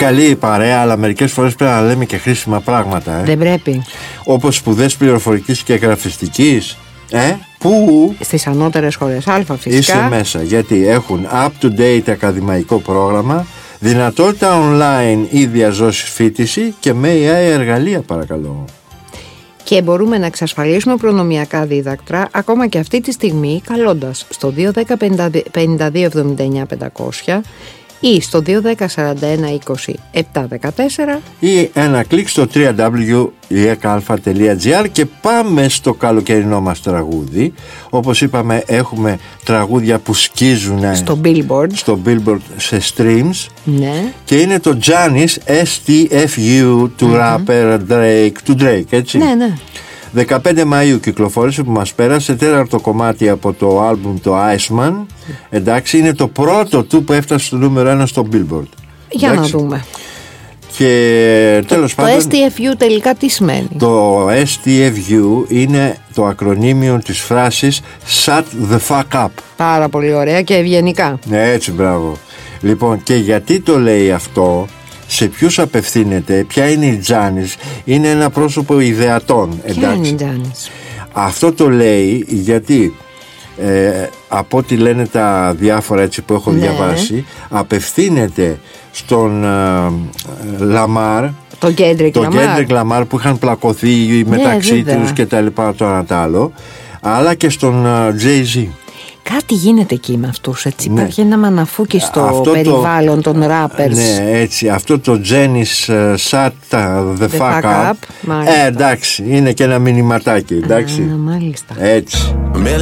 καλή η παρέα, αλλά μερικές φορές πρέπει να λέμε και χρήσιμα πράγματα. Δεν πρέπει. Όπως σπουδές πληροφορικής και γραφιστικής. Πού? Στις ανώτερες σχολές Α, φυσικά. Είσαι μέσα, γιατί έχουν up-to-date ακαδημαϊκό πρόγραμμα, δυνατότητα online ή διαζώσεις φοιτηση και με AI εργαλεία, παρακαλώ. Και μπορούμε να εξασφαλίσουμε προνομιακά δίδακτρα ακόμα και αυτή τη στιγμή καλώντας στο 210 52 79 500 ή στο 210 41 20 714 ή ένα κλικ στο www.ekalfa.gr. Και πάμε στο καλοκαιρινό μας τραγούδι. Όπως είπαμε, έχουμε τραγούδια που σκίζουν στο Billboard σε streams. Ναι. Και είναι το Giannis STFU του rapper Drake, έτσι. Ναι. 15 Μαΐου κυκλοφόρησε, που μας πέρασε, τέταρτο κομμάτι από το άλμπουμ το Iceman. Εντάξει, είναι το πρώτο του που έφτασε στο νούμερο 1 στο Billboard. Για εντάξει. να δούμε. Και τέλος πάντων, το STFU τελικά τι σημαίνει? Το STFU είναι το ακρονίμιο της φράσης Shut the fuck up. Πάρα πολύ ωραία και ευγενικά. Έτσι, μπράβο. Λοιπόν, και γιατί το λέει αυτό, σε ποιους απευθύνεται, ποια είναι η Τζάνις? Είναι ένα πρόσωπο ιδεατών. Ποια είναι η Τζάνις? Αυτό το λέει γιατί από ό,τι λένε τα διάφορα έτσι που έχω διαβάσει, απευθύνεται στον Λαμάρ, τον Κέντρικ Λαμάρ, που είχαν πλακωθεί μεταξύ τους και τα λοιπά, το ένα τ' άλλο, αλλά και στον Jay-Z. Κάτι γίνεται εκεί με αυτούς, έτσι. Υπάρχει ένα μαναφούκι στο περιβάλλον των rappers. Ναι, έτσι. Αυτό το Janis Shut the fuck up. Εντάξει, είναι και ένα μηνυματάκι, εντάξει. Μάλιστα. Έτσι.